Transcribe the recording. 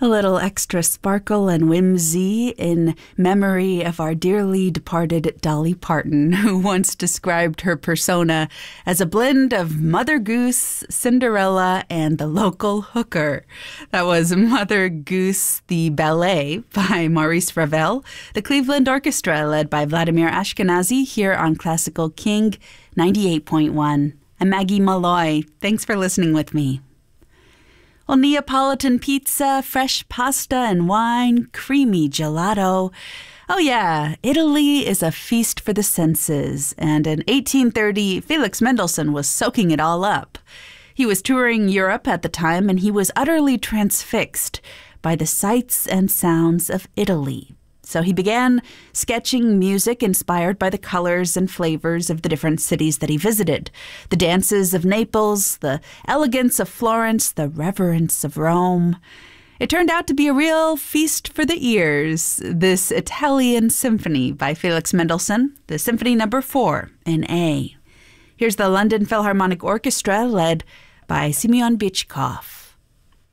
A little extra sparkle and whimsy in memory of our dearly departed Dolly Parton, who once described her persona as a blend of Mother Goose, Cinderella, and the local hooker. That was Mother Goose, the Ballet by Maurice Ravel, the Cleveland Orchestra led by Vladimir Ashkenazy here on Classical King 98.1. I'm Maggie Malloy. Thanks for listening with me. Well, Neapolitan pizza, fresh pasta and wine, creamy gelato. Oh yeah, Italy is a feast for the senses. And in 1830, Felix Mendelssohn was soaking it all up. He was touring Europe at the time, and he was utterly transfixed by the sights and sounds of Italy. So he began sketching music inspired by the colors and flavors of the different cities that he visited. The dances of Naples, the elegance of Florence, the reverence of Rome. It turned out to be a real feast for the ears, this Italian symphony by Felix Mendelssohn, the Symphony No. 4 in A. Here's the London Philharmonic Orchestra led by Semyon Bychkov.